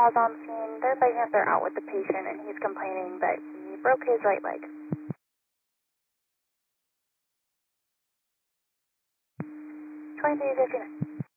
Calls on scene. They're saying that they're out with the patient and he's complaining that he broke his right leg. 2359.